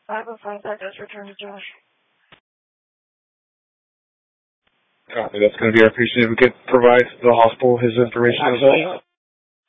505, that does return to Josh. Copy. That's going to be our patient. If we could provide the hospital his information as well.